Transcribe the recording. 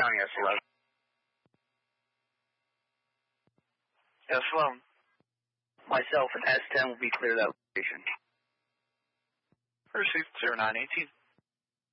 County S11. S11. Myself and S10 will be clear that location. Received 0918.